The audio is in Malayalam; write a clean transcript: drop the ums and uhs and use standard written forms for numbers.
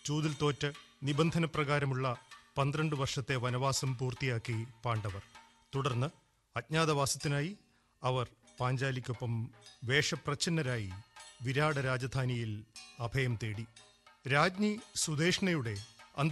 ചൂതിൽ തോറ്റ് നിബന്ധനപ്രകാരമുള്ള 12 വർഷത്തെ വനവാസം പൂർത്തിയാക്കി പാണ്ഡവർ. തുടർന്ന് അജ്ഞാതവാസത്തിനായി അവർ പാഞ്ചാലിക്കൊപ്പം വേഷപ്രച്ഛന്നരായി വിരാട രാജധാനിയിൽ അഭയം തേടി. രാജ്ഞി സുദേഷ്ണയുടെ